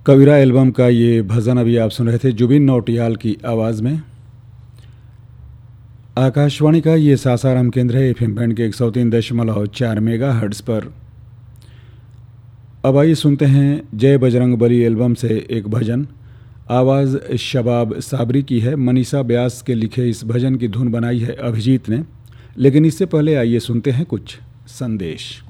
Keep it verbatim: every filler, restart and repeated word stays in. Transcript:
कबीरा album का ये भजन अभी आप सुन रहे थे जुबिन नौटियाल की आवाज़ में। आकाशवाणी का ये सासाराम केंद्र है एफ एम बैंड के एक सौ तीन दशमलव चार मेगा हर्ट्ज़ पर। अब आइए सुनते हैं जय बजरंग बली एल्बम से एक भजन। आवाज़ शबाब साबरी की है। मनीषा व्यास के लिखे इस भजन की धुन बनाई है अभिजीत ने। लेकिन इससे पहले आइए सुनते हैं कुछ संदेश।